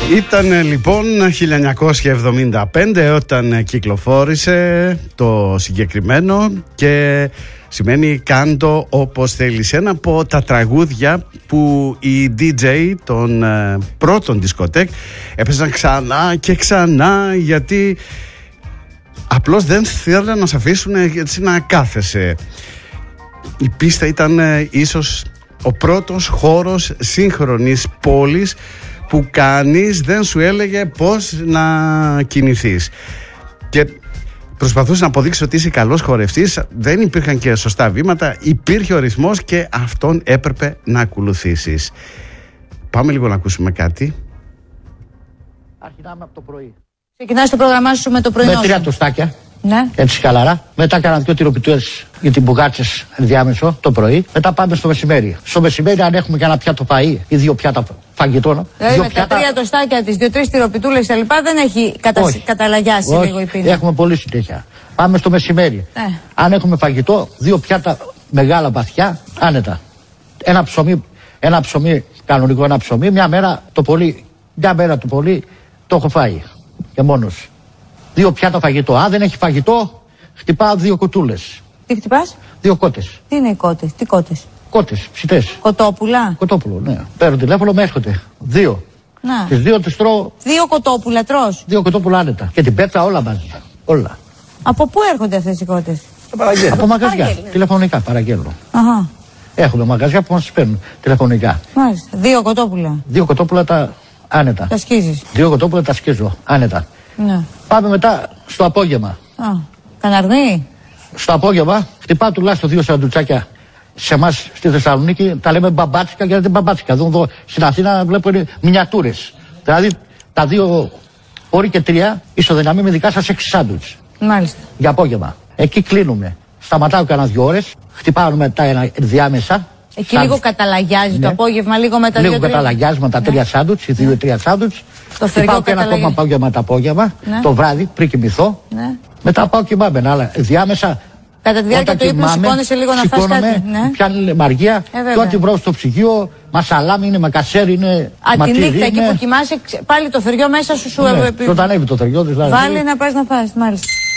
Ήταν λοιπόν 1975 όταν κυκλοφόρησε το συγκεκριμένο και σημαίνει «Κάντο όπως θέλεις». Ένα από τα τραγούδια που οι DJ των πρώτων δισκοτέκ έπαιζαν ξανά και ξανά, γιατί απλώς δεν θέλουν να σε αφήσουν έτσι να κάθεσαι. Η πίστα ήταν ίσως ο πρώτος χώρος σύγχρονης πόλης που κανείς δεν σου έλεγε πώς να κινηθείς. Και προσπαθούσε να αποδείξει ότι είσαι καλός χορευτής. Δεν υπήρχαν και σωστά βήματα, υπήρχε ο ρυθμός και αυτόν έπρεπε να ακολουθήσεις. Πάμε λίγο να ακούσουμε κάτι. Αρχινάμε από το πρωί. Ξεκινάς το πρόγραμμά σου με το πρωινό. Με 3 τοστάκια. Ναι. Έτσι χαλαρά. Μετά έκανα 2 τυροπιτούες για την μπουγάτσες ενδιάμεσο το πρωί. Μετά πάμε στο μεσημέρι. Στο μεσημέρι, αν έχουμε και ένα πιάτο φαΐ ή 2 πιάτα φαγητών. Δηλαδή με τα 3 τοστάκια της, 2-3 τυροπιτούλες κλπ. Δεν έχει καταλαγιάσει λίγο η πείνα. Έχουμε πολύ συνέχεια. Πάμε στο μεσημέρι. Αν έχουμε φαγητό, 2 πιάτα μεγάλα βαθιά, άνετα. Ένα ψωμί, κανονικό ένα ψωμί, μια μέρα το πολύ το έχω φάει. Και μόνος. 2 πιάτα φαγητό. Αν δεν έχει φαγητό, χτυπάω 2 κουτούλες. Τι χτυπάς? 2 κότες. Τι είναι οι κότες, τι κότες? Κότες, ψητές. Κοτόπουλα. Κοτόπουλο, ναι. Παίρνω τηλέφωνο, με έρχονται. 2. Να. Τις 2 τις τρώω. 2 κοτόπουλα τρως? 2 κοτόπουλα άνετα. Και την πέτσα όλα μαζί. Όλα. Από πού έρχονται αυτές οι κότες? Από μαγαζιά. Τηλεφωνικά παραγγέλνω. Αχα. Έχουμε μαγαζιά που μας παίρνουν τηλεφωνικά. Μάλιστα. 2 κοτόπουλα. 2 κοτόπουλα τα άνετα. Τα σκίζεις? 2 κοτόπουλα τα σκίζω άνετα. Ναι. Πάμε μετά στο απόγευμα. Καναρνί. Στο απόγευμα χτυπάω τουλάχιστον 2 σαντουτσάκια. Σε εμάς στη Θεσσαλονίκη τα λέμε μπαμπάτσικα, γιατί δεν μπαμπάτσικα. Εδώ στην Αθήνα βλέπω είναι μινιατούρες. Δηλαδή τα 2 ώρες και 3 ισοδυναμεί με δικά σας 6 σάντουιτς. Μάλιστα. Για απόγευμα. Εκεί κλείνουμε. Σταματάω κανένα 2 ώρες. Χτυπάω μετά ένα διάμεσα. Εκεί λίγο καταλαγιάζει το απόγευμα, λίγο με τα 2-3. Λίγο καταλαγιάζει με τα 3 σάντουιτς, οι 2-3 σάντουιτς. Το θερμό και ένα ακόμα απόγευμα το απόγευμα, το βράδυ πριν κοιμηθώ. Μετά πάω κοιμάμαι, αλλά διάμεσα. Κατά τη διάρκεια του ύπνου σηκώνεσαι λίγο να φας κάτι. Πιάνει λεμαργία και ό,τι βρω στο ψυγείο, μασαλάμι είναι, μακασέρι είναι. Τη νύχτα εκεί που κοιμάσαι, πάλι το θεριό μέσα σου Όταν ανέβει το θεριό, δηλαδή. Βάλει να πας να φας, μάλιστα.